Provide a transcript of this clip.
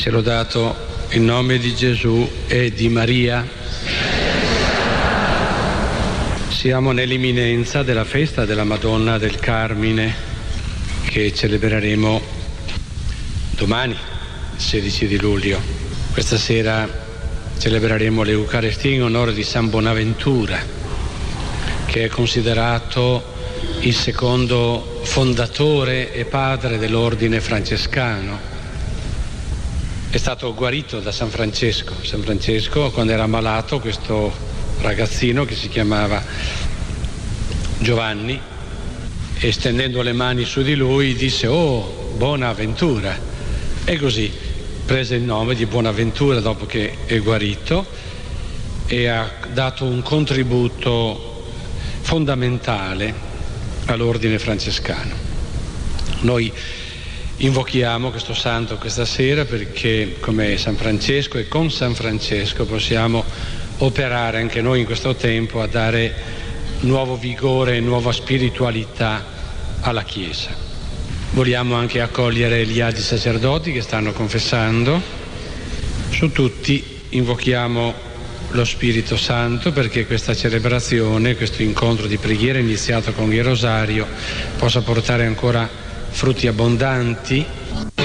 Sia lodato il nome di Gesù e di Maria. Siamo nell'imminenza della festa della Madonna del Carmine, che celebreremo domani, il 16 di luglio. Questa sera celebreremo l'Eucaristia in onore di San Bonaventura, che è considerato il secondo fondatore e padre dell'ordine francescano. È stato guarito da San Francesco. San Francesco, quando era malato, questo ragazzino che si chiamava Giovanni, e stendendo le mani su di lui disse: "Oh, Bonaventura", e così prese il nome di Bonaventura dopo che è guarito, e ha dato un contributo fondamentale all'ordine francescano. Noi invochiamo questo santo questa sera perché, come San Francesco e con San Francesco, possiamo operare anche noi in questo tempo a dare nuovo vigore e nuova spiritualità alla Chiesa. Vogliamo anche accogliere gli adi sacerdoti che stanno confessando. Su tutti invochiamo lo Spirito Santo perché questa celebrazione, questo incontro di preghiera iniziato con il Rosario, possa portare ancora frutti abbondanti